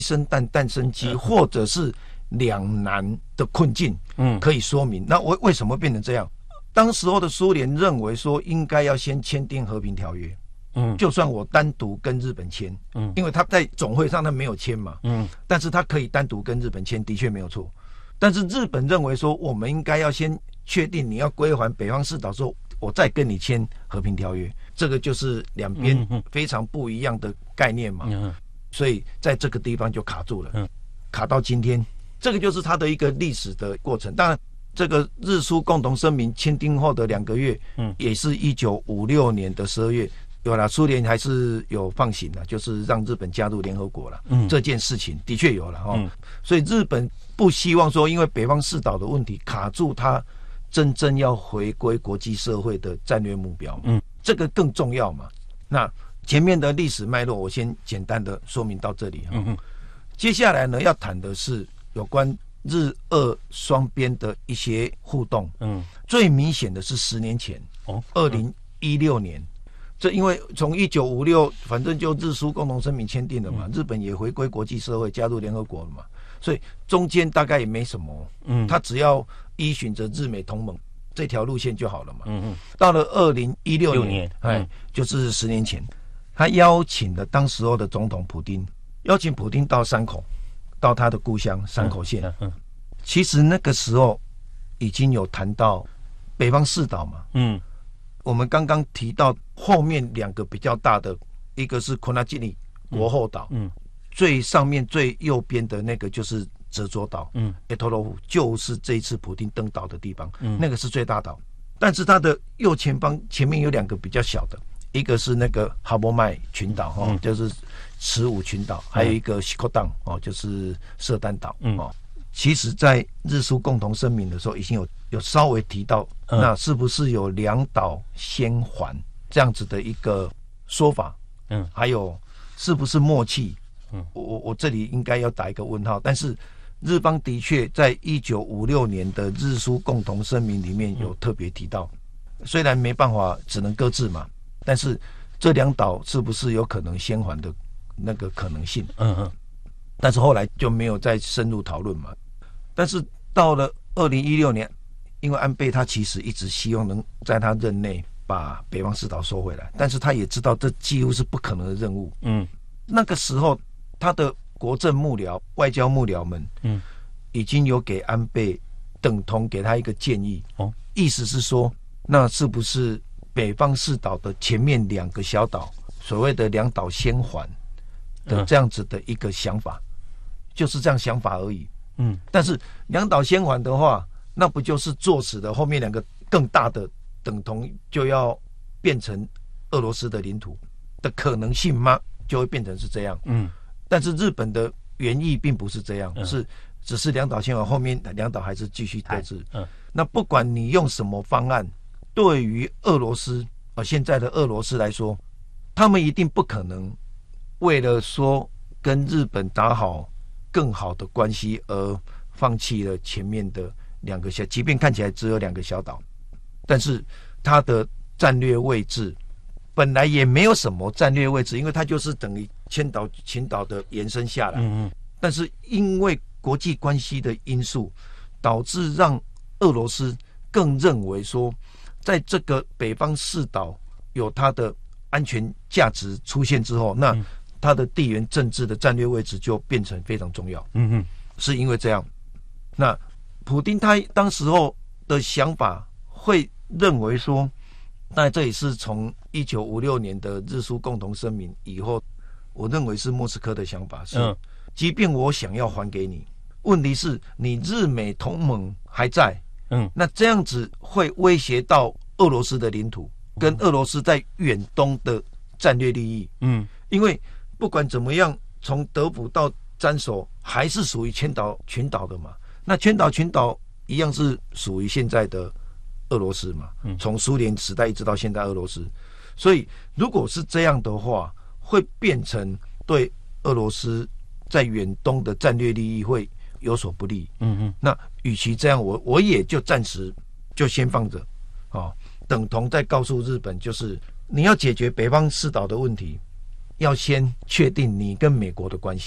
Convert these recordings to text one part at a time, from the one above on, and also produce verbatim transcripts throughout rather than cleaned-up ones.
生弹诞生机，或者是两难的困境， 嗯， 可以说明。那为为什么变成这样？当时候的苏联认为说，应该要先签订和平条约。嗯，就算我单独跟日本签，嗯，因为他在总会上他没有签嘛，嗯，但是他可以单独跟日本签，的确没有错。但是日本认为说，我们应该要先确定你要归还北方四岛之后，我再跟你签和平条约，这个就是两边非常不一样的概念嘛。嗯，所以在这个地方就卡住了，嗯，卡到今天，这个就是它的一个历史的过程。当然，这个日苏共同声明签订后的两个月，嗯，也是一九五六年的十二月。有了，苏联还是有放行了，就是让日本加入联合国了。嗯，这件事情的确有了哈、哦嗯，所以日本不希望说，因为北方四岛的问题卡住它真正要回归国际社会的战略目标。嗯，这个更重要嘛。那前面的历史脉络，我先简单的说明到这里。嗯嗯，接下来呢，要谈的是有关日俄双边的一些互动。嗯，最明显的是十年前，哦，二零一六年。这因为从一九五六，反正就日苏共同声明签订了嘛，嗯、日本也回归国际社会，加入联合国了嘛，所以中间大概也没什么，嗯，他只要依循着日美同盟这条路线就好了嘛。嗯嗯。到了二零一六年，哎、嗯，就是十年前，他邀请了当时候的总统普丁，邀请普丁到山口，到他的故乡山口县。嗯，嗯其实那个时候已经有谈到北方四岛嘛。嗯。我们刚刚提到后面两个比较大的，一个是库纳基里国后岛，嗯，嗯最上面最右边的那个就是泽佐岛，嗯，埃托罗夫就是这一次普丁登岛的地方，嗯，那个是最大岛，但是它的右前方前面有两个比较小的，一个是那个哈波麦群岛哈、嗯，就是慈武群岛，还有一个西口当哦，就是色丹岛，嗯哦。其实，在日苏共同声明的时候，已经有有稍微提到，嗯、那是不是有两岛先还这样子的一个说法？嗯，还有是不是默契？嗯，我我这里应该要打一个问号。但是日方的确在一九五六年的日苏共同声明里面有特别提到，虽然没办法，只能搁置嘛，但是这两岛是不是有可能先还的那个可能性？嗯嗯。但是后来就没有再深入讨论嘛。但是到了二零一六年，因为安倍他其实一直希望能在他任内把北方四岛收回来，但是他也知道这几乎是不可能的任务。嗯，那个时候他的国政幕僚、外交幕僚们，嗯，已经有给安倍等同给他一个建议。哦，意思是说，那是不是北方四岛的前面两个小岛，所谓的两岛先还的这样子的一个想法？嗯就是这样想法而已，嗯，但是两岛先还的话，那不就是坐实了后面两个更大的等同就要变成俄罗斯的领土的可能性吗？就会变成是这样，嗯，但是日本的原意并不是这样，嗯、是只是两岛先还，后面两岛还是继续各自，嗯，那不管你用什么方案，对于俄罗斯呃现在的俄罗斯来说，他们一定不可能为了说跟日本打好更好的关系而放弃了前面的两个小，即便看起来只有两个小岛，但是它的战略位置本来也没有什么战略位置，因为它就是等于千岛群岛的延伸下来。嗯嗯。但是因为国际关系的因素，导致让俄罗斯更认为说，在这个北方四岛有它的安全价值出现之后，那、嗯它的地缘政治的战略位置就变成非常重要。嗯嗯，是因为这样。那普丁他当时候的想法会认为说，当然这也是从一九五六年的日苏共同声明以后，我认为是莫斯科的想法是，嗯、即便我想要还给你，问题是你日美同盟还在，嗯，那这样子会威胁到俄罗斯的领土跟俄罗斯在远东的战略利益。嗯，因为不管怎么样，从德辅到沾手还是属于千岛群岛的嘛。那千岛群岛一样是属于现在的俄罗斯嘛。从苏联时代一直到现在俄罗斯，所以如果是这样的话，会变成对俄罗斯在远东的战略利益会有所不利。嗯嗯。那与其这样，我我也就暂时就先放着，哦，等同在告诉日本，就是你要解决北方四岛的问题。要先确定你跟美国的关系，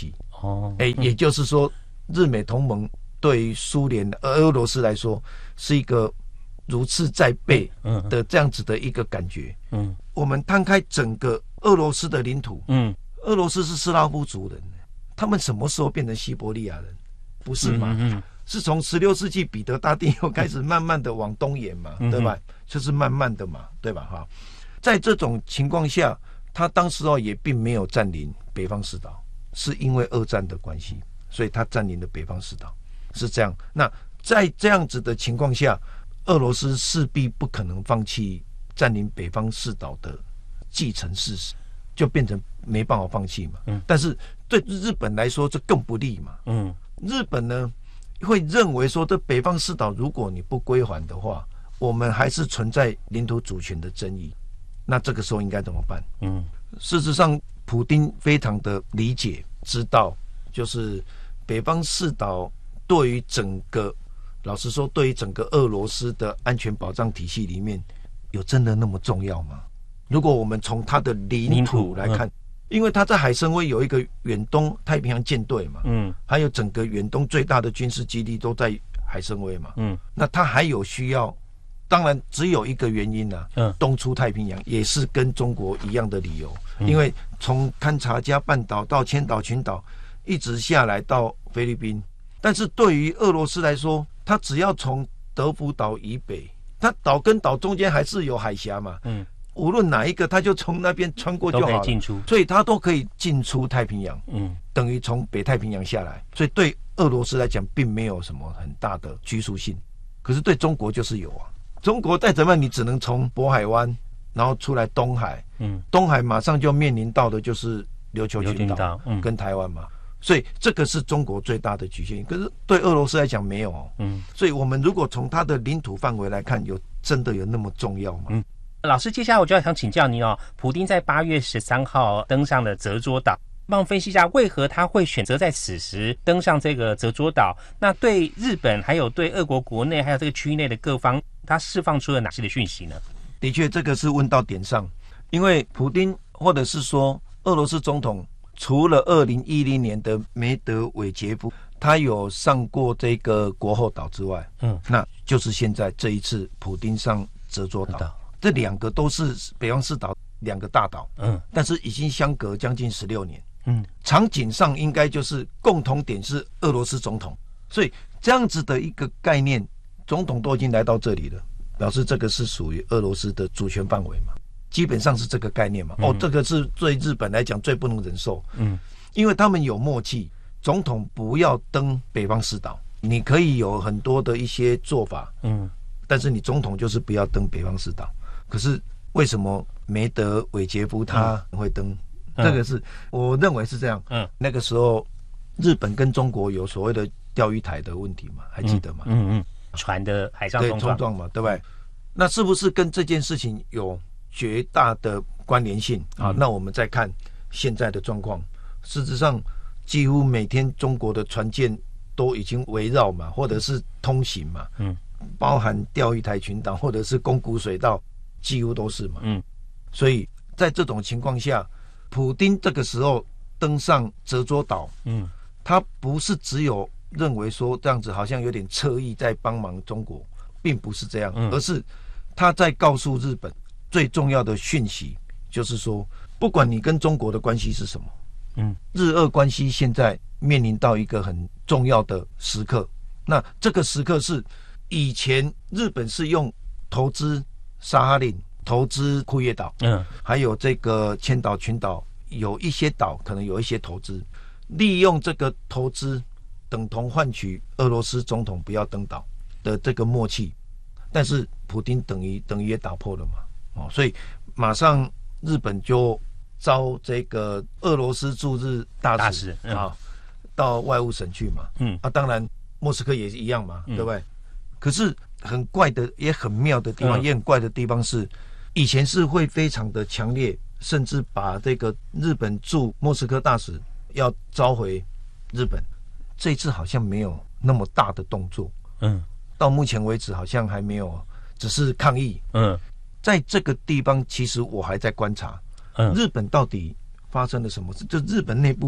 哦，哎、欸，也就是说，日美同盟对于苏联、俄罗斯来说是一个如刺在背的这样子的一个感觉。嗯，我们摊开整个俄罗斯的领土，嗯，俄罗斯是斯拉夫族人，他们什么时候变成西伯利亚人？不是嘛？嗯嗯，是从十六世纪彼得大帝又开始慢慢的往东延嘛，对吧？就是慢慢的嘛，对吧？哈，在这种情况下，他当时哦也并没有占领北方四岛，是因为二战的关系，所以他占领了北方四岛，是这样。那在这样子的情况下，俄罗斯势必不可能放弃占领北方四岛的继承事实，就变成没办法放弃嘛。嗯，但是对日本来说，这更不利嘛。嗯，日本呢会认为说，这北方四岛如果你不归还的话，我们还是存在领土主权的争议。那这个时候应该怎么办？嗯，事实上，普丁非常的理解，知道就是北方四岛对于整个，老实说，对于整个俄罗斯的安全保障体系里面，有真的那么重要吗？如果我们从它的领土来看，因为它在海参崴有一个远东太平洋舰队嘛，嗯，还有整个远东最大的军事基地都在海参崴嘛，嗯，那它还有需要，当然只有一个原因啊，嗯，东出太平洋也是跟中国一样的理由，嗯，因为从勘察加半岛到千岛群岛，一直下来到菲律宾，但是对于俄罗斯来说，它只要从德福岛以北，它岛跟岛中间还是有海峡嘛，嗯。无论哪一个，他就从那边穿过就好了，都可以进出，所以他都可以进出太平洋，嗯，等于从北太平洋下来，所以对俄罗斯来讲，并没有什么很大的拘束性。可是对中国就是有啊，中国再怎么样，你只能从渤海湾，然后出来东海，嗯，东海马上就面临到的就是琉球群岛跟台湾嘛，嗯，所以这个是中国最大的局限。可是对俄罗斯来讲没有哦，嗯，所以我们如果从它的领土范围来看，有真的有那么重要吗？嗯。 老师，接下来我就要想请教您哦。普丁在八月十三号登上了泽捉岛，帮我分析一下为何他会选择在此时登上这个泽捉岛？那对日本还有对俄国国内还有这个区域内的各方，他释放出了哪些的讯息呢？ 的确，这个是问到点上，因为普丁或者是说俄罗斯总统，除了二零一零年的梅德韦杰夫，他有上过这个国后岛之外，嗯，那就是现在这一次普丁上泽捉岛。这两个都是北方四岛两个大岛，嗯，但是已经相隔将近十六年，嗯，场景上应该就是共同点是俄罗斯总统，所以这样子的一个概念，总统都已经来到这里了，表示这个是属于俄罗斯的主权范围嘛，基本上是这个概念嘛。嗯、哦，这个是对日本来讲最不能忍受，嗯，因为他们有默契，总统不要登北方四岛，你可以有很多的一些做法，嗯，但是你总统就是不要登北方四岛。可是为什么梅德韦杰夫他会登？嗯、这个是我认为是这样。嗯，那个时候日本跟中国有所谓的钓鱼台的问题嘛，还记得吗？ 嗯 嗯, 嗯，船的海上冲撞嘛，对不对？那是不是跟这件事情有绝大的关联性啊？嗯、那我们再看现在的状况，事实上几乎每天中国的船舰都已经围绕嘛，或者是通行嘛，嗯，包含钓鱼台群岛或者是宫古水道。几乎都是嘛，嗯，所以在这种情况下，普丁这个时候登上泽捉岛，嗯，他不是只有认为说这样子好像有点侧翼在帮忙中国，并不是这样，嗯、而是他在告诉日本最重要的讯息，就是说，不管你跟中国的关系是什么，嗯，日俄关系现在面临到一个很重要的时刻，那这个时刻是以前日本是用投资沙哈林、投资库页岛，嗯，还有这个千岛群岛，有一些岛可能有一些投资，利用这个投资等同换取俄罗斯总统不要登岛的这个默契，但是普丁等于等于也打破了嘛，哦，所以马上日本就招这个俄罗斯驻日大使啊、嗯、到外务省去嘛，嗯啊，当然莫斯科也是一样嘛，嗯、对不对？可是很怪的也很妙的地方、嗯、也很怪的地方是，以前是会非常的强烈，甚至把这个日本驻莫斯科大使要召回日本，这一次好像没有那么大的动作，嗯，到目前为止好像还没有，只是抗议，嗯，在这个地方其实我还在观察，嗯，日本到底发生了什么事？就日本内部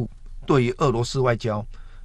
对于俄罗斯外交